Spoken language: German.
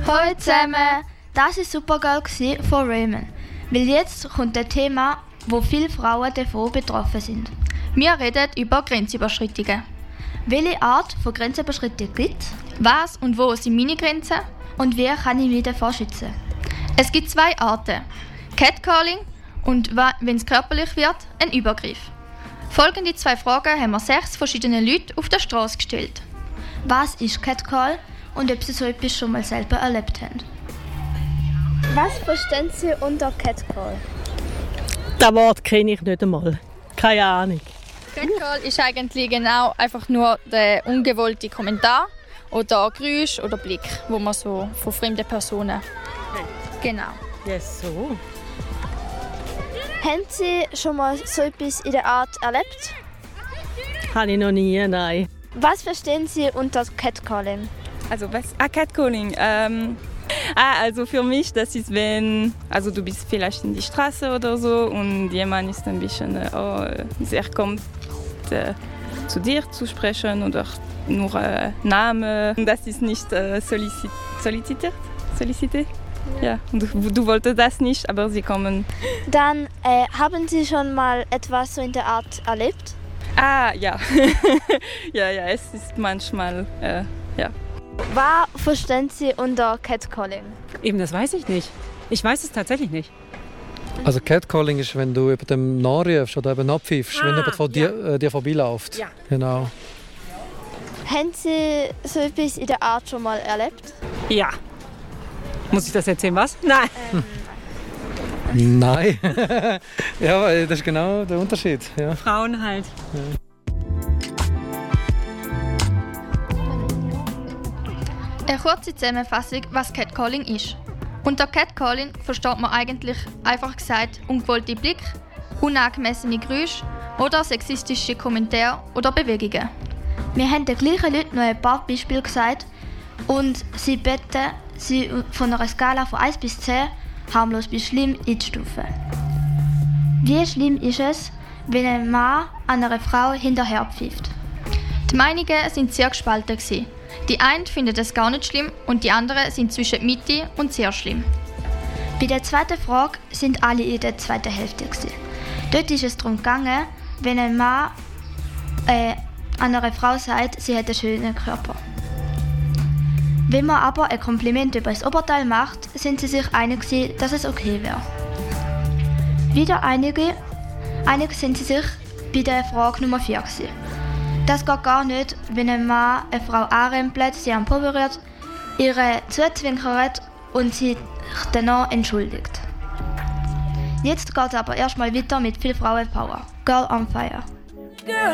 Hallo zusammen, das war Supergirl von Raymond. Weil jetzt kommt ein Thema, wo viele Frauen davon betroffen sind. Wir reden über Grenzüberschreitungen. Welche Art von Grenzüberschreitung gibt es? Was und wo sind meine Grenzen? Und wie kann ich mich davor schützen? Es gibt 2 Arten. Catcalling und, wenn es körperlich wird, ein Übergriff. Folgende 2 Fragen haben wir 6 verschiedenen Leuten auf der Straße gestellt. Was ist Catcall und ob Sie so etwas schon mal selber erlebt haben? Was verstehen Sie unter Catcall? Das Wort kenne ich nicht einmal. Keine Ahnung. Catcall ist eigentlich genau einfach nur der ungewollte Kommentar oder Geräusch oder Blick, wo man so von fremden Personen. Genau. Ja, so. Haben Sie schon mal so etwas in der Art erlebt? Habe ich noch nie, nein. Was verstehen Sie unter Catcalling? Also was? Catcalling. Also für mich, das ist, wenn du bist vielleicht in die Straße oder so und jemand ist ein bisschen, er kommt zu dir zu sprechen oder nur Name. Das ist nicht sollicitiert. Ja, du wolltest das nicht, aber sie kommen. Dann haben Sie schon mal etwas so in der Art erlebt? Ja. ja, es ist manchmal, ja. Was verstehen Sie unter Catcalling? Eben, das weiß ich nicht. Ich weiß es tatsächlich nicht. Also Catcalling ist, wenn du über dem nachrufst oder eben abpfiffst, wenn jemand von dir vorbeiläuft. Ja. Genau. Haben Sie so etwas in der Art schon mal erlebt? Ja. Muss ich das erzählen, was? Nein. Nein. Ja, weil das ist genau der Unterschied. Ja. Frauen halt. Ja. Eine kurze Zusammenfassung, was Catcalling ist. Unter Catcalling versteht man eigentlich, einfach gesagt, ungewollte Blick, unangemessene Geräusche oder sexistische Kommentare oder Bewegungen. Wir haben den gleichen Leuten noch ein paar Beispiele gesagt und sie bitten, sie von einer Skala von 1 bis 10 harmlos bis schlimm einzustufen. Wie schlimm ist es, wenn ein Mann einer Frau hinterherpfeift? Die Meinungen waren sehr gespalten. Die einen finden es gar nicht schlimm und die anderen sind zwischen Mitte und sehr schlimm. Bei der zweiten Frage sind alle in der zweiten Hälfte. Dort ist es darum gegangen, wenn ein Mann einer Frau sagt, sie hat einen schönen Körper. Wenn man aber ein Kompliment über das Oberteil macht, sind sie sich einig, dass es okay wäre. Wieder einig sind sie sich bei der Frage Nummer 4. Das geht gar nicht, wenn ein Mann eine Frau anrempelt, sie am Po berührt, ihre zuzwinkert und sie danach entschuldigt. Jetzt geht es aber erstmal weiter mit viel Frauenpower. Girl on Fire.